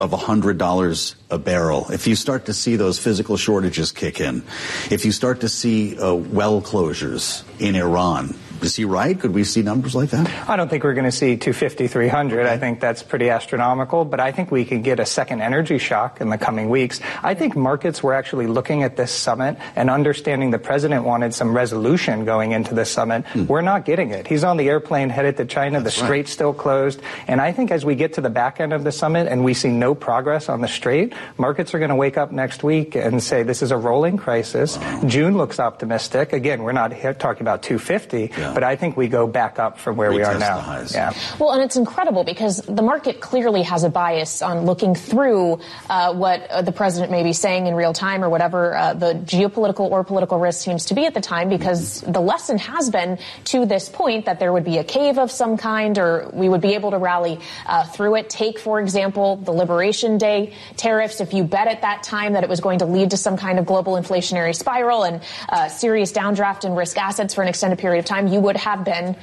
of $100 a barrel, if you start to see those physical shortages kick in, if you start to see well closures in Iran, is he right? Could we see numbers like that? I don't think we're going to see 250, 300. I think that's pretty astronomical, but I think we could get a second energy shock in the coming weeks. I think markets were actually looking at this summit and understanding the president wanted some resolution going into this summit. We're not getting it. He's on the airplane headed to China. That's the strait's still closed. And I think as we get to the back end of the summit and we see no progress on the strait, markets are going to wake up next week and say this is a rolling crisis. June looks optimistic. Again, we're not here talking about 250. But I think we go back up from where we are now. Yeah. Well, and it's incredible because the market clearly has a bias on looking through what the president may be saying in real time or whatever the geopolitical or political risk seems to be at the time, because the lesson has been to this point that there would be a cave of some kind or we would be able to rally through it. Take, for example, the Liberation Day tariffs. If you bet at that time that it was going to lead to some kind of global inflationary spiral and serious downdraft in risk assets for an extended period of time, you would have been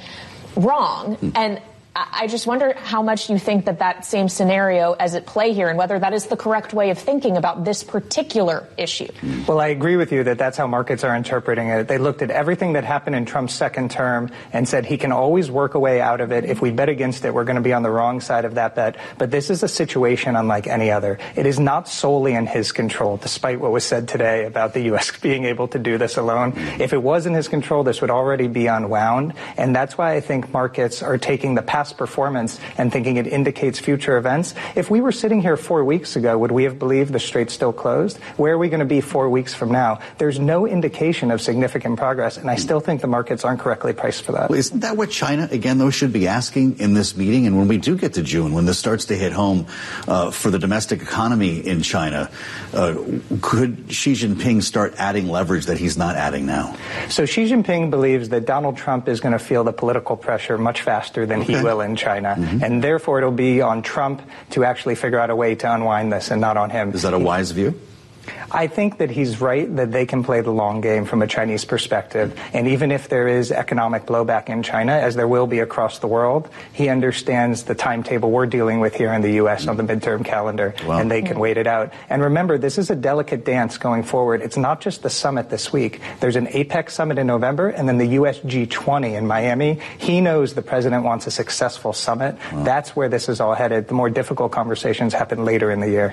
wrong. And I just wonder how much you think that same scenario is at play here and whether that is the correct way of thinking about this particular issue. Well, I agree with you that that's how markets are interpreting it. They looked at everything that happened in Trump's second term and said he can always work a way out of it. If we bet against it, we're going to be on the wrong side of that bet. But this is a situation unlike any other. It is not solely in his control, despite what was said today about the U.S. being able to do this alone. If it was in his control, this would already be unwound. And that's why I think markets are taking the past performance and thinking it indicates future events. If we were sitting here 4 weeks ago, would we have believed the strait's still closed? Where are we going to be 4 weeks from now? There's no indication of significant progress, and I still think the markets aren't correctly priced for that. Well, isn't that what China, again, though, should be asking in this meeting? And when we do get to June, when this starts to hit home for the domestic economy in China, could Xi Jinping start adding leverage that he's not adding now? So Xi Jinping believes that Donald Trump is going to feel the political pressure much faster than he will in China. And therefore, it'll be on Trump to actually figure out a way to unwind this and not on him. Is that a wise view? I think that he's right that they can play the long game from a Chinese perspective. And even if there is economic blowback in China, as there will be across the world, he understands the timetable we're dealing with here in the U.S. on the midterm calendar, and they can wait it out. And remember, this is a delicate dance going forward. It's not just the summit this week. There's an APEC summit in November and then the U.S. G20 in Miami. He knows the president wants a successful summit. That's where this is all headed. The more difficult conversations happen later in the year.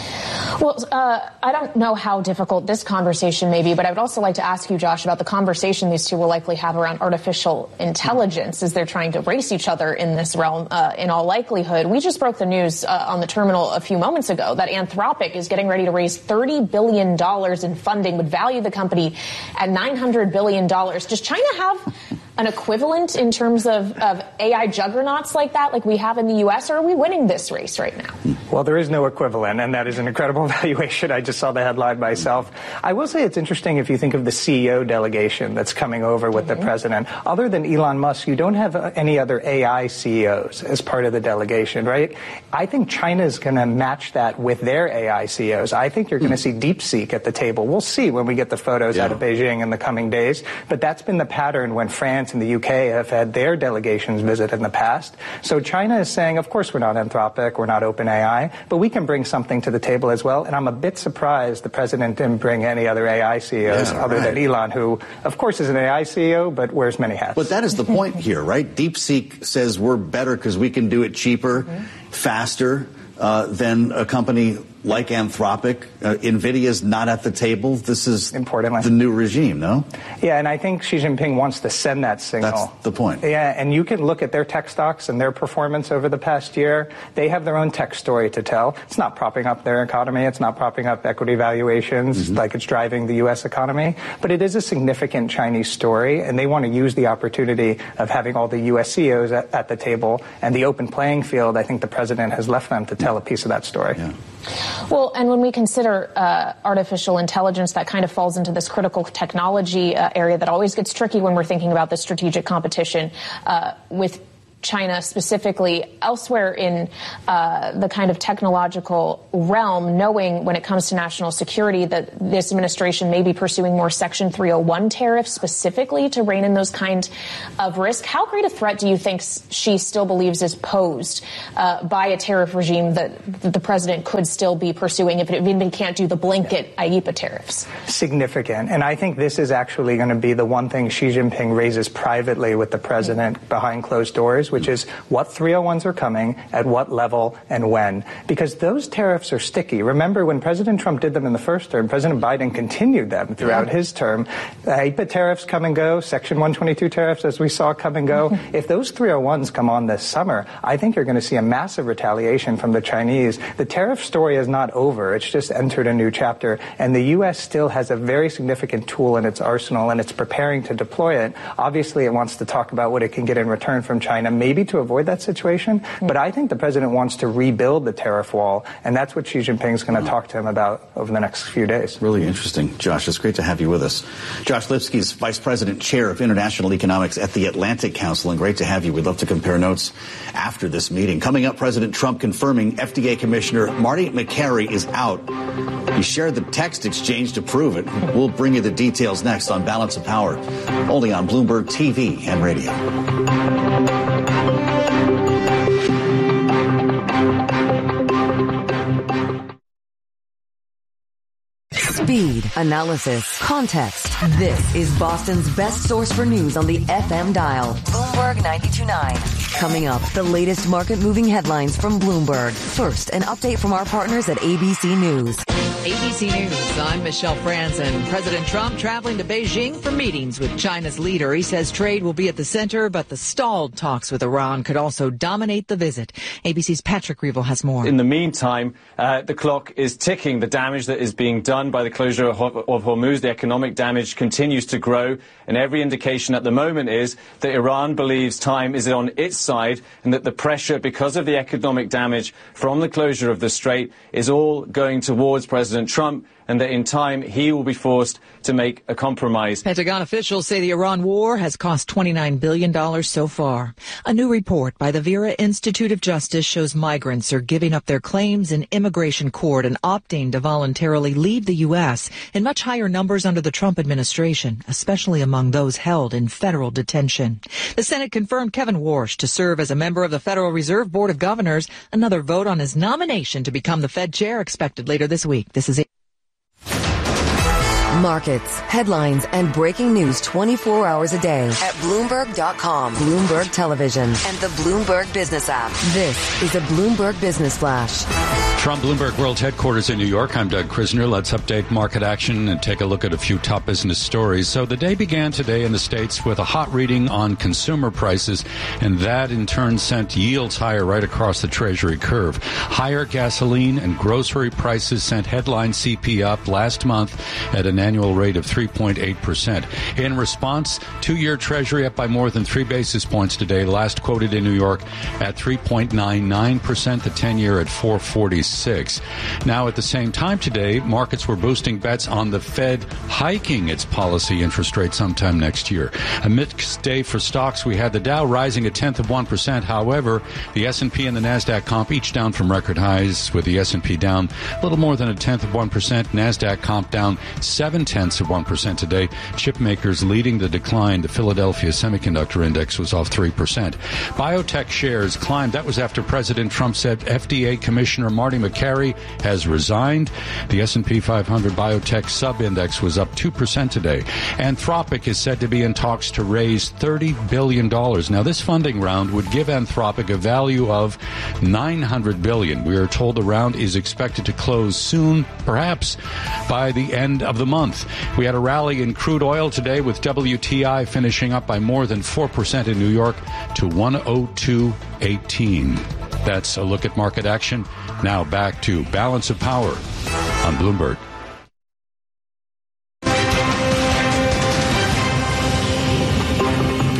Well, I don't know how difficult this conversation may be, but I would also like to ask you, Josh, about the conversation these two will likely have around artificial intelligence as they're trying to race each other in this realm, in all likelihood. We just broke the news on the terminal a few moments ago that Anthropic is getting ready to raise $30 billion in funding, would value the company at $900 billion. Does China have an equivalent in terms of AI juggernauts like that, like we have in the U.S., or are we winning this race right now? Well, there is no equivalent, and that is an incredible valuation. I just saw the headline myself. I will say it's interesting if you think of the CEO delegation that's coming over with the president. Other than Elon Musk, you don't have any other AI CEOs as part of the delegation, right? I think China is going to match that with their AI CEOs. I think you're going to see DeepSeek at the table. We'll see when we get the photos out of Beijing in the coming days, but that's been the pattern when France and the UK have had their delegations visit in the past. So China is saying, of course, we're not Anthropic, we're not OpenAI, but we can bring something to the table as well. And I'm a bit surprised the president didn't bring any other AI CEOs other than Elon, who, of course, is an AI CEO, but wears many hats. But that is the point here, right? DeepSeek says we're better because we can do it cheaper, faster than a company like Anthropic. NVIDIA's not at the table. This is the new regime, no? Yeah, and I think Xi Jinping wants to send that signal. That's the point. Yeah, and you can look at their tech stocks and their performance over the past year. They have their own tech story to tell. It's not propping up their economy. It's not propping up equity valuations like it's driving the U.S. economy. But it is a significant Chinese story, and they want to use the opportunity of having all the U.S. CEOs at the table and the open playing field. I think the president has left them to tell a piece of that story. Yeah. Well, and when we consider artificial intelligence, that kind of falls into this critical technology area that always gets tricky when we're thinking about the strategic competition with China specifically, elsewhere in the kind of technological realm, knowing when it comes to national security that this administration may be pursuing more Section 301 tariffs specifically to rein in those kind of risk. How great a threat do you think she still believes is posed by a tariff regime that the president could still be pursuing if it even can't do the blanket IEEPA tariffs? Significant. And I think this is actually going to be the one thing Xi Jinping raises privately with the president behind closed doors, which is what 301s are coming, at what level, and when. Because those tariffs are sticky. Remember, when President Trump did them in the first term, President Biden continued them throughout his term. The IEEPA tariffs come and go, Section 122 tariffs, as we saw, come and go. If those 301s come on this summer, I think you're going to see a massive retaliation from the Chinese. The tariff story is not over. It's just entered a new chapter. And the U.S. still has a very significant tool in its arsenal, and it's preparing to deploy it. Obviously, it wants to talk about what it can get in return from China, maybe to avoid that situation. But I think the president wants to rebuild the tariff wall, and that's what Xi Jinping is going to talk to him about over the next few days. Really interesting. Josh, it's great to have you with us. Josh Lipsky is Vice President, Chair of International Economics at the Atlantic Council, and great to have you. We'd love to compare notes after this meeting. Coming up, President Trump confirming FDA Commissioner Marty Makary is out. He shared the text exchange to prove it. We'll bring you the details next on Balance of Power, only on Bloomberg TV and radio. Speed, analysis, context. This is Boston's best source for news on the FM dial. Bloomberg 92.9. Coming up, the latest market-moving headlines from Bloomberg. First, an update from our partners at ABC News. ABC News, I'm Michelle Franzen. President Trump traveling to Beijing for meetings with China's leader. He says trade will be at the center, but the stalled talks with Iran could also dominate the visit. ABC's Patrick Reevell has more. In the meantime, the clock is ticking. The damage that is being done by the closure of Hormuz, the economic damage continues to grow, and every indication at the moment is that Iran believes time is on its side and that the pressure because of the economic damage from the closure of the strait is all going towards President Trump, and that in time he will be forced to make a compromise. Pentagon officials say the Iran war has cost $29 billion so far. A new report by the Vera Institute of Justice shows migrants are giving up their claims in immigration court and opting to voluntarily leave the U.S. in much higher numbers under the Trump administration, especially among those held in federal detention. The Senate confirmed Kevin Warsh to serve as a member of the Federal Reserve Board of Governors. Another vote on his nomination to become the Fed chair expected later this week. This is it. Markets, headlines, and breaking news 24 hours a day at Bloomberg.com, Bloomberg Television, and the Bloomberg Business app. This is a Bloomberg Business Flash. From Bloomberg World Headquarters in New York, I'm Doug Krisner. Let's update market action and take a look at a few top business stories. So the day began today in the States with a hot reading on consumer prices, and that in turn sent yields higher right across the Treasury curve. Higher gasoline and grocery prices sent headline CP up last month at an annual rate of 3.8%. In response, two-year Treasury up by more than 3 basis points today, last quoted in New York at 3.99%, the 10-year at 4.46. Now, at the same time today, markets were boosting bets on the Fed hiking its policy interest rate sometime next year. A mixed day for stocks. We had the Dow rising 1/10%. However, the S&P and the NASDAQ comp each down from record highs, with the S&P down a little more than 1/10%. NASDAQ comp down 0.7% today. Chip makers leading the decline. The Philadelphia Semiconductor Index was off 3%. Biotech shares climbed. That was after President Trump said FDA Commissioner Marty Makary has resigned. The S&P 500 biotech sub-index was up 2% today. Anthropic is said to be in talks to raise $30 billion. Now, this funding round would give Anthropic a value of $900 billion. We are told the round is expected to close soon, perhaps by the end of the month. We had a rally in crude oil today, with WTI finishing up by more than 4% in New York to 102.18. That's a look at market action. Now back to Balance of Power on Bloomberg.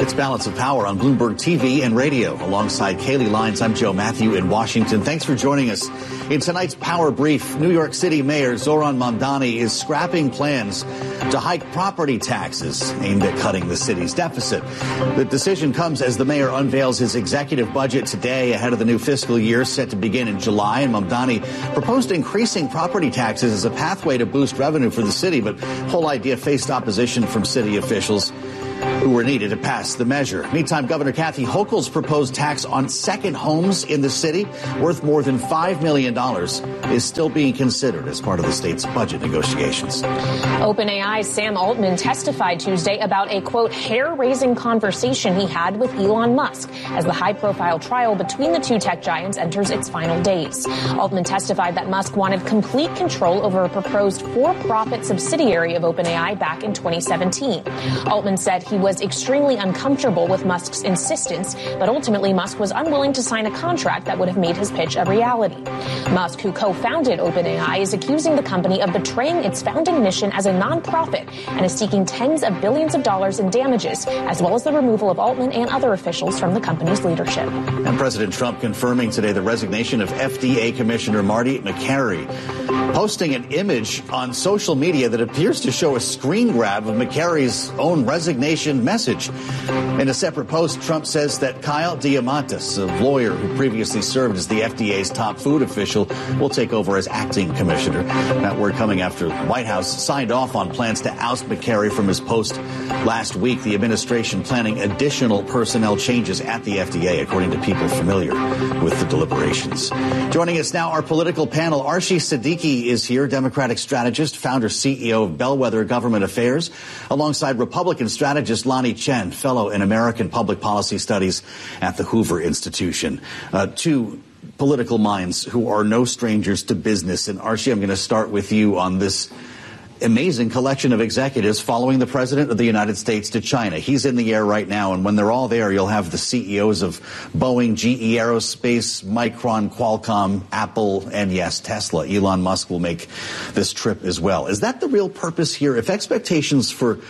It's Balance of Power on Bloomberg TV and radio. Alongside Kaylee Lyons, I'm Joe Matthew in Washington. Thanks for joining us. In tonight's Power Brief, New York City Mayor Zohran Mamdani is scrapping plans to hike property taxes aimed at cutting the city's deficit. The decision comes as the mayor unveils his executive budget today ahead of the new fiscal year set to begin in July. And Mamdani proposed increasing property taxes as a pathway to boost revenue for the city, but the whole idea faced opposition from city officials who were needed to pass the measure. Meantime, Governor Kathy Hochul's proposed tax on second homes in the city, worth more than $5 million, is still being considered as part of the state's budget negotiations. OpenAI's Sam Altman testified Tuesday about a, quote, hair-raising conversation he had with Elon Musk as the high-profile trial between the two tech giants enters its final days. Altman testified that Musk wanted complete control over a proposed for-profit subsidiary of OpenAI back in 2017. Altman said he was extremely uncomfortable with Musk's insistence, but ultimately Musk was unwilling to sign a contract that would have made his pitch a reality. Musk, who co-founded OpenAI, is accusing the company of betraying its founding mission as a nonprofit and is seeking tens of billions of dollars in damages, as well as the removal of Altman and other officials from the company's leadership. And President Trump confirming today the resignation of FDA Commissioner Marty Makary, posting an image on social media that appears to show a screen grab of Makary's own resignation message. In a separate post, Trump says that Kyle Diamantis, a lawyer who previously served as the FDA's top food official, will take over as acting commissioner. That word coming after the White House signed off on plans to oust Makary from his post last week. The administration planning additional personnel changes at the FDA, according to people familiar with the deliberations. Joining us now, our political panel. Arshi Siddiqui is here, Democratic strategist, founder, CEO of Bellwether Government Affairs, alongside Republican strategist Lanhee Chen, fellow in American Public Policy Studies at the Hoover Institution. Two political minds who are no strangers to business. And Arshi, I'm going to start with you on this amazing collection of executives following the President of the United States to China. He's in the air right now, and when they're all there, you'll have the CEOs of Boeing, GE Aerospace, Micron, Qualcomm, Apple, and yes, Tesla. Elon Musk will make this trip as well. Is that the real purpose here? If expectations for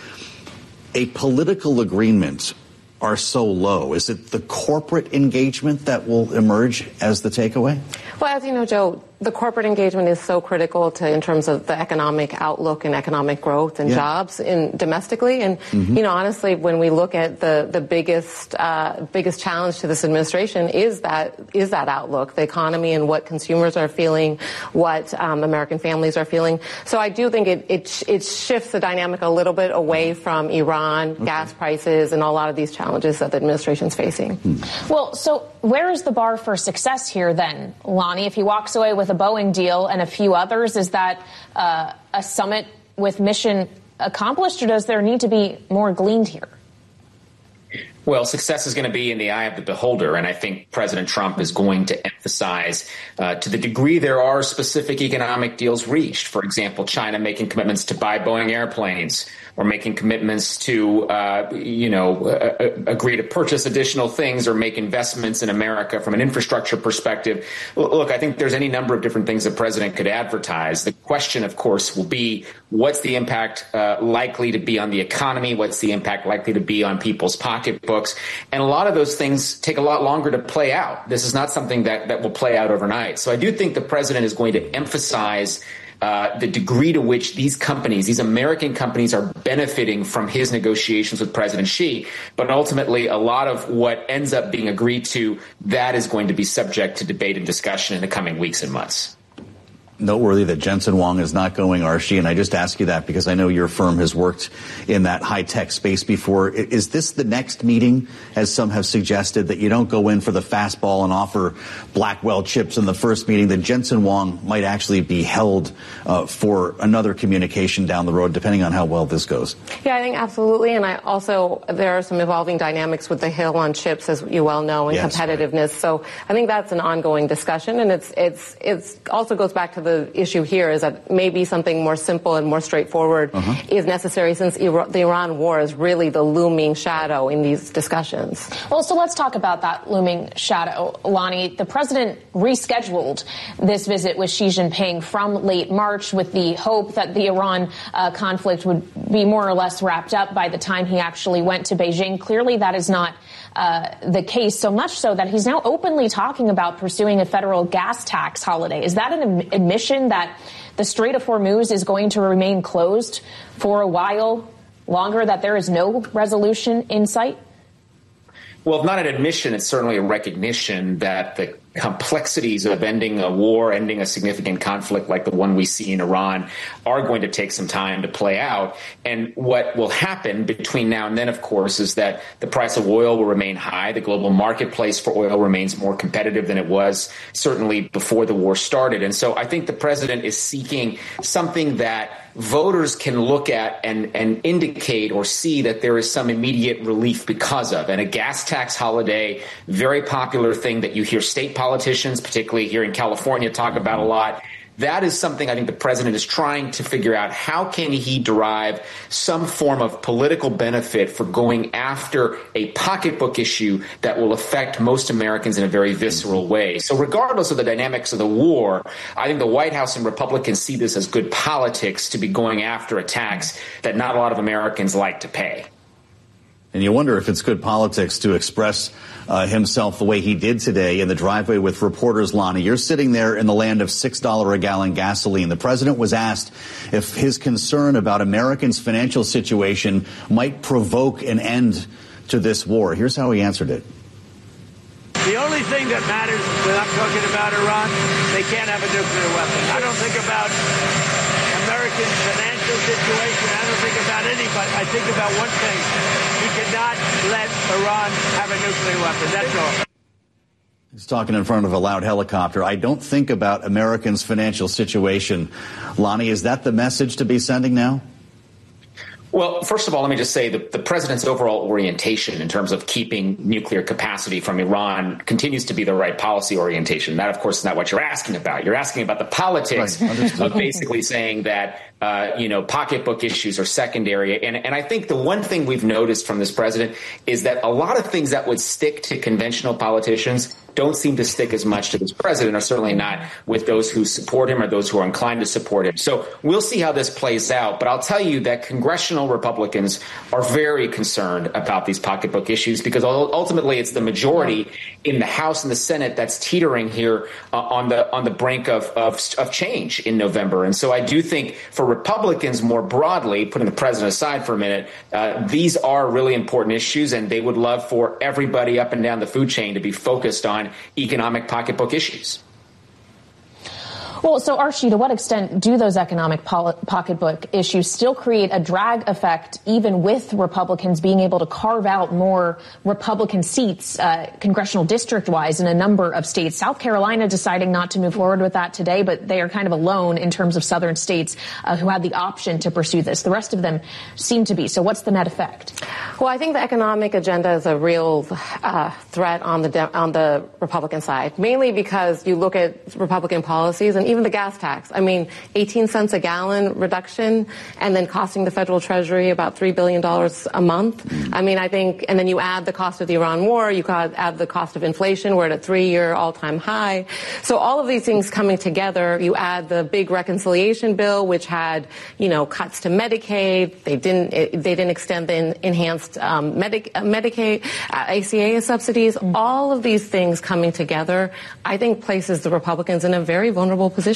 a political agreement are so low, is it the corporate engagement that will emerge as the takeaway? Well, as you know, Joe, the corporate engagement is so critical in terms of the economic outlook and economic growth and jobs domestically. And, you know, honestly, when we look at the biggest challenge to this administration is that outlook, the economy and what consumers are feeling, what American families are feeling. So I do think it shifts the dynamic a little bit away from Iran, gas prices, and a lot of these challenges that the administration's facing. Well, so where is the bar for success here then, Lanhee? If he walks away with a Boeing deal and a few others, is that a summit with mission accomplished, or does there need to be more gleaned here? Well, success is going to be in the eye of the beholder, and I think President Trump is going to emphasize to the degree there are specific economic deals reached. For example, China making commitments to buy Boeing airplanes, or making commitments to, agree to purchase additional things or make investments in America from an infrastructure perspective. Look, I think there's any number of different things the president could advertise. The question, of course, will be what's the impact likely to be on the economy? What's the impact likely to be on people's pocketbooks? And a lot of those things take a lot longer to play out. This is not something that will play out overnight. So I do think the president is going to emphasize the degree to which these companies, these American companies, are benefiting from his negotiations with President Xi. But ultimately, a lot of what ends up being agreed to, that is going to be subject to debate and discussion in the coming weeks and months. Noteworthy that Jensen Huang is not going, Arshi, and I just ask you that because I know your firm has worked in that high-tech space before. Is this the next meeting, as some have suggested, that you don't go in for the fastball and offer Blackwell chips in the first meeting, that Jensen Huang might actually be held for another communication down the road, depending on how well this goes? Yeah, I think absolutely, and there are some evolving dynamics with the Hill on chips, as you well know, and competitiveness. Right. So I think that's an ongoing discussion, and it's also goes back to the issue here is that maybe something more simple and more straightforward is necessary, since the Iran war is really the looming shadow in these discussions. Well, so let's talk about that looming shadow. Lonnie, the president rescheduled this visit with Xi Jinping from late March with the hope that the Iran conflict would be more or less wrapped up by the time he actually went to Beijing. Clearly, that is not the case, so much so that he's now openly talking about pursuing a federal gas tax holiday. Is that an admission that the Strait of Hormuz is going to remain closed for a while longer, that there is no resolution in sight? Well, if not an admission, it's certainly a recognition that the complexities of ending a war, ending a significant conflict like the one we see in Iran are going to take some time to play out. And what will happen between now and then, of course, is that the price of oil will remain high. The global marketplace for oil remains more competitive than it was certainly before the war started. And so I think the president is seeking something that voters can look at and indicate or see that there is some immediate relief because of. And a gas tax holiday, very popular thing that you hear state politicians, particularly here in California, talk about a lot. That is something I think the president is trying to figure out. How can he derive some form of political benefit for going after a pocketbook issue that will affect most Americans in a very visceral way? So regardless of the dynamics of the war, I think the White House and Republicans see this as good politics to be going after a tax that not a lot of Americans like to pay. And you wonder if it's good politics to express himself the way he did today in the driveway with reporters. Lonnie, you're sitting there in the land of $6 a gallon gasoline. The president was asked if his concern about Americans' financial situation might provoke an end to this war. Here's how he answered it. The only thing that matters when I'm talking about Iran, they can't have a nuclear weapon. I don't think about American financial situation. I don't think about anybody. I think about one thing. He cannot let Iran have a nuclear weapon. That's all. He's talking in front of a loud helicopter. I don't think about Americans' financial situation. Lonnie, is that the message to be sending now? Well, first of all, let me just say that the president's overall orientation in terms of keeping nuclear capacity from Iran continues to be the right policy orientation. That, of course, is not what you're asking about. You're asking about the politics of basically saying that, pocketbook issues are secondary. And I think the one thing we've noticed from this president is that a lot of things that would stick to conventional politicians don't seem to stick as much to this president, or certainly not with those who support him or those who are inclined to support him. So we'll see how this plays out. But I'll tell you that congressional Republicans are very concerned about these pocketbook issues, because ultimately it's the majority in the House and the Senate that's teetering here on the brink of change in November. And so I do think for Republicans more broadly, putting the president aside for a minute, these are really important issues, and they would love for everybody up and down the food chain to be focused on economic pocketbook issues. Well, so Archie, to what extent do those economic pocketbook issues still create a drag effect, even with Republicans being able to carve out more Republican seats, congressional district-wise, in a number of states? South Carolina deciding not to move forward with that today, but they are kind of alone in terms of southern states who had the option to pursue this. The rest of them seem to be. So what's the net effect? Well, I think the economic agenda is a real threat on the Republican side, mainly because you look at Republican policies and even the gas tax. I mean, 18 cents a gallon reduction and then costing the federal treasury about $3 billion a month. I mean, I think, and then you add the cost of the Iran war, you add the cost of inflation. We're at a 3-year all-time high. So all of these things coming together, you add the big reconciliation bill, which had, cuts to Medicaid. They didn't extend the enhanced Medicaid, ACA subsidies. All of these things coming together, I think, places the Republicans in a very vulnerable position.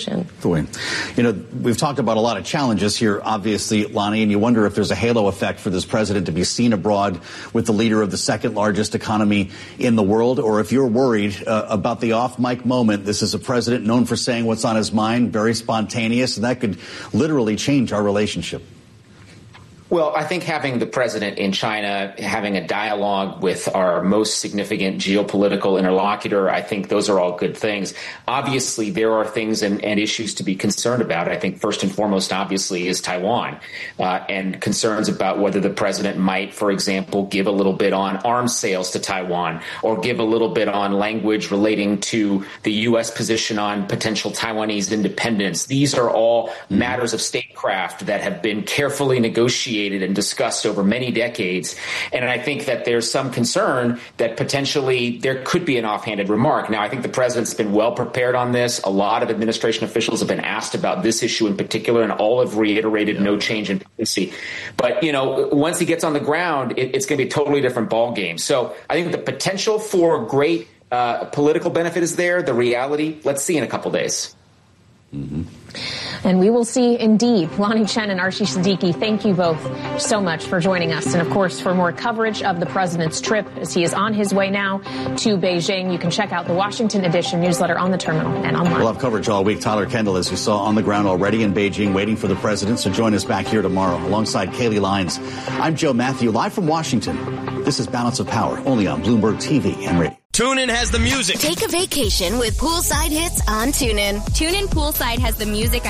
We've talked about a lot of challenges here, obviously, Lonnie, and you wonder if there's a halo effect for this president to be seen abroad with the leader of the second largest economy in the world, or if you're worried about the off-mic moment. This is a president known for saying what's on his mind, very spontaneous, and that could literally change our relationship. Well, I think having the president in China, having a dialogue with our most significant geopolitical interlocutor, I think those are all good things. Obviously, there are things and issues to be concerned about. I think first and foremost, obviously, is Taiwan and concerns about whether the president might, for example, give a little bit on arms sales to Taiwan or give a little bit on language relating to the U.S. position on potential Taiwanese independence. These are all matters of statecraft that have been carefully negotiated and discussed over many decades. And I think that there's some concern that potentially there could be an offhanded remark. Now, I think the president's been well prepared on this. A lot of administration officials have been asked about this issue in particular, and all have reiterated no change in policy. But, once he gets on the ground, it's going to be a totally different ballgame. So I think the potential for great political benefit is there. The reality, let's see in a couple days. Mm-hmm. And we will see indeed. Lonnie Chen and Archie Siddiqui, thank you both so much for joining us. And of course, for more coverage of the president's trip as he is on his way now to Beijing, you can check out the Washington edition newsletter on the terminal and online. We'll have coverage all week. Tyler Kendall, as you saw, on the ground already in Beijing, waiting for the president. So join us back here tomorrow alongside Kaylee Lyons. I'm Joe Matthew, live from Washington. This is Balance of Power, only on Bloomberg TV and radio. TuneIn has the music. Take a vacation with poolside hits on TuneIn. TuneIn Poolside has the music